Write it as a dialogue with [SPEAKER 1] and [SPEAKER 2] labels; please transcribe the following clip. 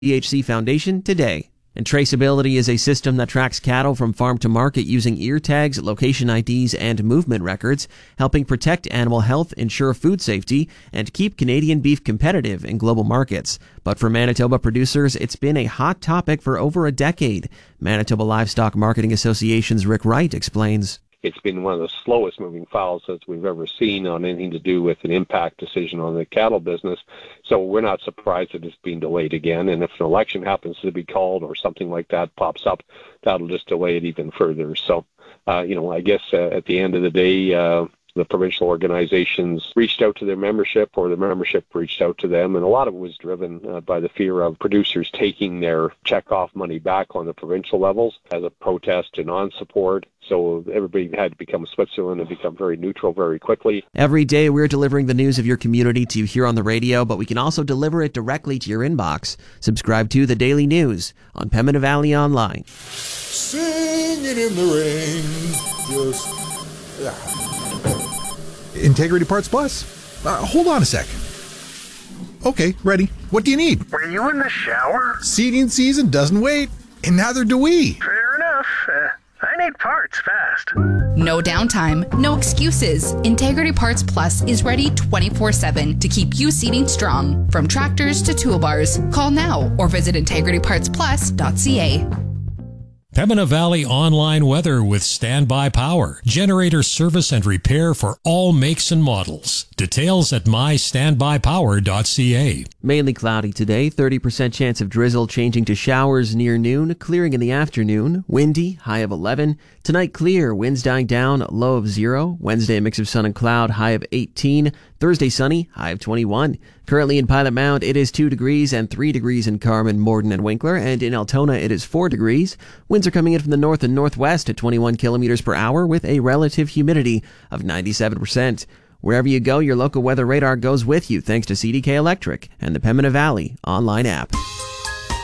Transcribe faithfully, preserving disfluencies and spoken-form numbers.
[SPEAKER 1] D H C Foundation today. And traceability is a system that tracks cattle from farm to market using ear tags, location I Ds, and movement records, helping protect animal health, ensure food safety, and keep Canadian beef competitive in global markets. But for Manitoba producers, it's been a hot topic for over a decade. Manitoba Livestock Marketing Association's Rick Wright explains.
[SPEAKER 2] It's been one of the slowest moving files that we've ever seen on anything to do with an impact decision on the cattle business. So we're not surprised that it's being delayed again. And if an election happens to be called or something like that pops up, that'll just delay it even further. So, uh, you know, I guess uh, at the end of the day, uh, the provincial organizations reached out to their membership, or the membership reached out to them, and a lot of it was driven uh, by the fear of producers taking their check-off money back on the provincial levels as a protest and non-support. So everybody had to become Switzerland and become very neutral very quickly.
[SPEAKER 1] Every day we're delivering the news of your community to you here on the radio, but we can also deliver it directly to your inbox. Subscribe to The Daily News on Pembina Valley Online.
[SPEAKER 3] Singing in the rain, just... Yeah.
[SPEAKER 4] Integrity Parts Plus? Uh, hold on a sec. Okay, ready. What do you need?
[SPEAKER 5] Were you in the shower?
[SPEAKER 4] Seeding season doesn't wait, and neither do we.
[SPEAKER 5] Fair enough. Uh, I need parts fast.
[SPEAKER 6] No downtime, no excuses. Integrity Parts Plus is ready twenty-four seven to keep you seeding strong. From tractors to toolbars, call now or visit integrity parts plus dot c a.
[SPEAKER 7] Pembina Valley Online Weather with Standby Power. Generator service and repair for all makes and models. Details at my standby power dot c a.
[SPEAKER 1] Mainly cloudy today, thirty percent chance of drizzle changing to showers near noon, clearing in the afternoon, windy, high of eleven. Tonight clear, winds dying down, low of zero. Wednesday a mix of sun and cloud, high of eighteen. Thursday sunny, high of twenty-one. Currently in Pilot Mound, it is two degrees and three degrees in Carman, Morden, and Winkler, and in Altona it is four degrees. Winds are coming in from the north and northwest at twenty-one kilometers per hour with a relative humidity of ninety-seven percent. Wherever you go, your local weather radar goes with you thanks to C D K Electric and the Pembina Valley online app.